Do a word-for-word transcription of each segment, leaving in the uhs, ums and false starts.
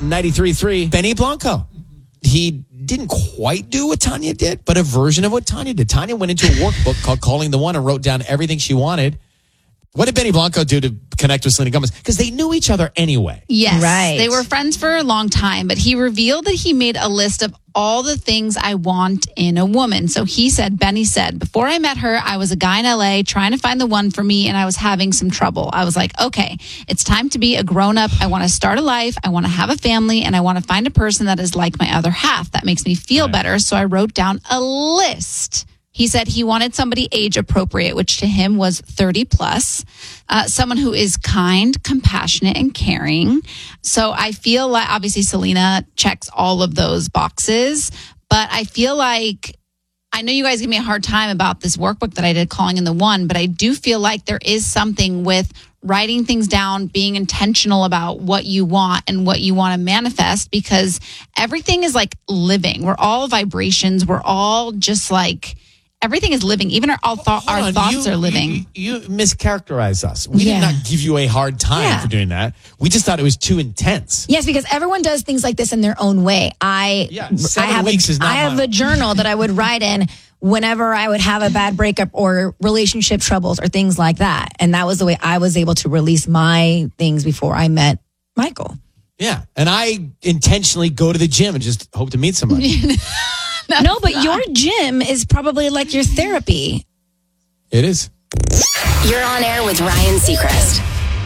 ninety-three point three, Benny Blanco. He didn't quite do what Tanya did, but a version of what Tanya did. Tanya went into a workbook called Calling the One and wrote down everything she wanted. What did Benny Blanco do to connect with Selena Gomez? Because they knew each other anyway. Yes. Right. They were friends for a long time, but he revealed that he made a list of all the things I want in a woman. So he said, Benny said, before I met her, I was a guy in L A trying to find the one for me, and I was having some trouble. I was like, okay, it's time to be a grown-up. I want to start a life. I want to have a family, and I want to find a person that is like my other half. That makes me feel Right. better. So I wrote down a list. He said he wanted somebody age appropriate, which to him was thirty plus, uh, someone who is kind, compassionate, and caring. So I feel like obviously Selena checks all of those boxes, but I feel like I know you guys give me a hard time about this workbook that I did, Calling in the One, but I do feel like there is something with writing things down, being intentional about what you want and what you want to manifest, because everything is like living. We're all vibrations. We're all just like, everything is living. Even our, all th- our on, thoughts you, are living. You, you mischaracterized us. We Yeah. did not give you a hard time Yeah. for doing that. We just thought it was too intense. Yes, because everyone does things like this in their own way. I, Yeah, I seven have, weeks a, is not I have my- a journal that I would write in whenever I would have a bad breakup or relationship troubles or things like that. And that was the way I was able to release my things before I met Michael. Yeah. And I intentionally go to the gym and just hope to meet somebody. No, but your gym is probably like your therapy. It is. You're on air with Ryan Seacrest.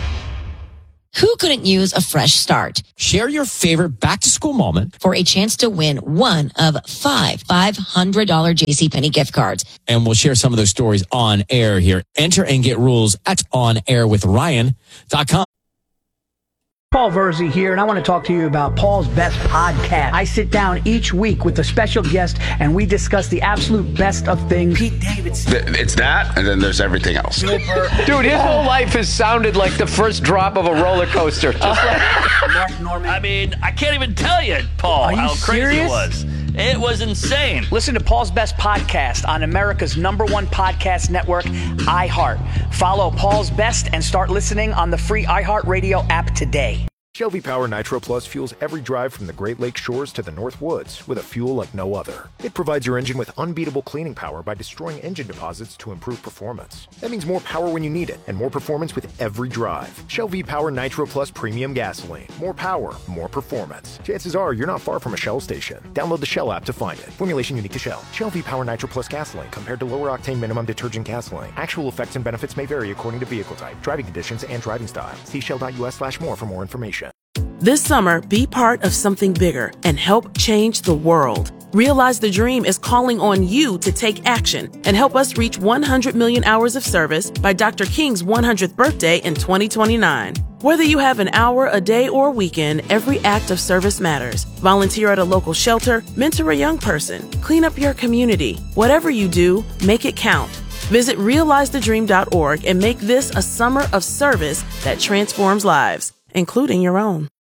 Who couldn't use a fresh start? Share your favorite back-to-school moment, For a chance to win one of five five hundred dollars JCPenney gift cards. and we'll share some of those stories on air here. Enter and get rules at on air with ryan dot com. Paul Verzi here, and I want to talk to you about Paul's Best Podcast. I sit down each week with a special guest, and we discuss the absolute best of things. Pete Davidson. It's that, and then there's everything else. Dude, his whole life has sounded like the first drop of a roller coaster. Just like Mark Norman. I mean, I can't even tell you, Paul, Are you how crazy serious? it was. It was insane. Listen to Paul's Best Podcast on America's number one podcast network, iHeart. Follow Paul's Best and start listening on the free iHeartRadio app today. Shell V-Power Nitro Plus fuels every drive from the Great Lakes shores to the North Woods with a fuel like no other. It provides your engine with unbeatable cleaning power by destroying engine deposits to improve performance. That means more power when you need it and more performance with every drive. Shell V-Power Nitro Plus Premium Gasoline. More power, more performance. Chances are you're not far from a Shell station. Download the Shell app to find it. Formulation unique to Shell. Shell V-Power Nitro Plus Gasoline compared to lower octane minimum detergent gasoline. Actual effects and benefits may vary according to vehicle type, driving conditions, and driving style. See shell.us slash more for more information. This summer, be part of something bigger and help change the world. Realize the Dream is calling on you to take action and help us reach one hundred million hours of service by Doctor King's one hundredth birthday in twenty twenty-nine. Whether you have an hour, a day, or a weekend, every act of service matters. Volunteer at a local shelter, mentor a young person, clean up your community. Whatever you do, make it count. Visit realize the dream dot org and make this a summer of service that transforms lives, including your own.